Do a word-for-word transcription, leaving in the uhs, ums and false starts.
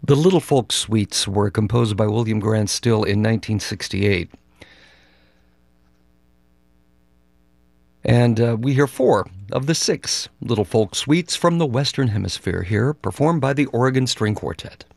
The Little Folk Suites were composed by William Grant Still in nineteen sixty-eight. And uh, we hear four of the six Little Folk Suites from the Western Hemisphere here, performed by the Oregon String Quartet.